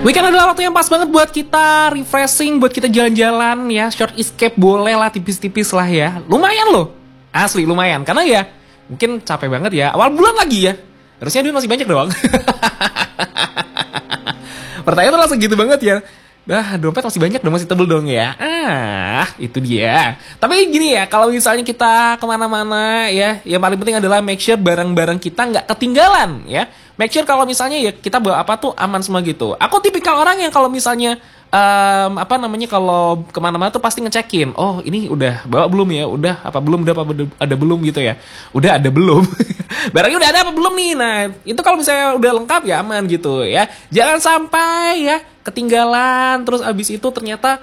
Weekend adalah waktu yang pas banget buat kita refreshing, buat kita jalan-jalan ya. Short escape boleh lah, tipis-tipis lah ya. Lumayan loh, asli lumayan. Karena ya mungkin capek banget ya, awal bulan lagi ya. Harusnya duit masih banyak doang. Pertanyaan tuh langsung gitu banget ya. Dompet masih banyak dong, masih tebel dong ya. Itu dia. Tapi gini ya, kalau misalnya kita kemana-mana ya, yang paling penting adalah make sure barang-barang kita nggak ketinggalan ya. Make sure kalau misalnya ya kita bawa apa tuh aman semua gitu. Aku tipikal orang yang kalau misalnya kalau kemana-mana tuh pasti ngecekin. Oh ini udah bawa belum ya? Udah apa belum? Udah apa ada belum gitu ya? Udah ada belum? Barangnya udah ada apa belum nih? Nah itu kalau misalnya udah lengkap ya aman gitu ya. Jangan sampai ya ketinggalan terus abis itu ternyata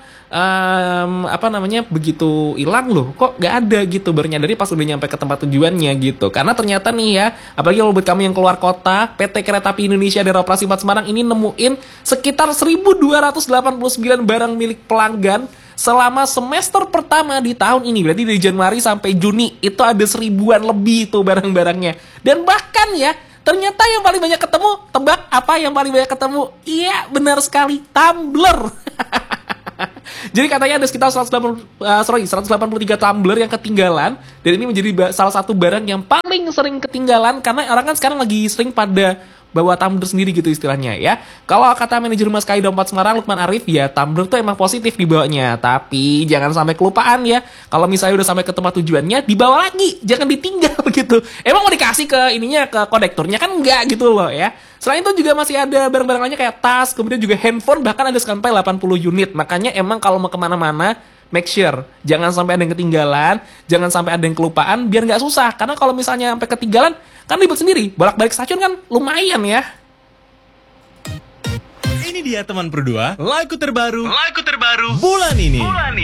begitu hilang loh, kok gak ada gitu, baru nyadari pas udah nyampe ke tempat tujuannya gitu. Karena ternyata nih ya, apalagi kalau buat kamu yang keluar kota, PT Kereta Api Indonesia Daerah Operasi 4 Semarang ini nemuin sekitar 1.289 barang milik pelanggan selama semester pertama di tahun ini. Berarti dari Januari sampai Juni itu ada 1.000-an lebih tuh barang-barangnya. Dan bahkan ya, ternyata yang paling banyak ketemu, tebak apa yang paling banyak ketemu? Iya, benar sekali, tumbler. Jadi katanya ada sekitar 183 tumbler yang ketinggalan. Dan ini menjadi salah satu barang yang paling sering ketinggalan. Karena orang kan sekarang lagi sering pada bawa tumbler sendiri gitu istilahnya ya. Kalau kata manajer Rumah Sekali Daup 4 Semarang, Lukman Arif, ya tumbler tuh emang positif dibawanya. Tapi jangan sampai kelupaan ya. Kalau misalnya udah sampai ke tempat tujuannya, dibawa lagi, jangan ditinggal gitu. Emang mau dikasih ke ininya, ke kondekturnya kan enggak gitu loh ya. Selain itu juga masih ada barang-barang lainnya kayak tas, kemudian juga handphone, bahkan ada sampai 80 unit. Makanya emang kalau mau kemana-mana, make sure jangan sampai ada yang ketinggalan, jangan sampai ada yang kelupaan, biar nggak susah. Karena kalau misalnya sampai ketinggalan, kan ribet sendiri. Bolak-balik stasiun kan lumayan ya. Ini dia teman berdua, lagu terbaru bulan ini.